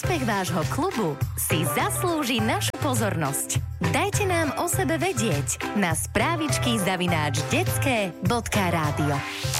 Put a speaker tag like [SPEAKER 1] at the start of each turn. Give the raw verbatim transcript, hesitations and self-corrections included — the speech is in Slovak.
[SPEAKER 1] úspech vášho klubu si zaslúži našu pozornosť. Dajte nám o sebe vedieť na správičky zavináč detské bodka rádio.